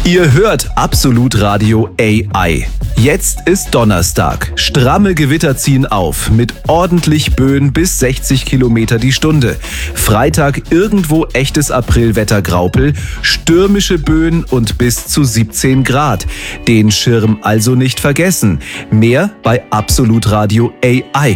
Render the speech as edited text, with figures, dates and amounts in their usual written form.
Ihr hört Absolut Radio AI. Jetzt ist Donnerstag. Stramme Gewitter ziehen auf, mit ordentlich Böen bis 60 Kilometer die Stunde. Freitag irgendwo echtes Aprilwetter-Graupel, stürmische Böen und bis zu 17 Grad. Den Schirm also nicht vergessen. Mehr bei Absolut Radio AI.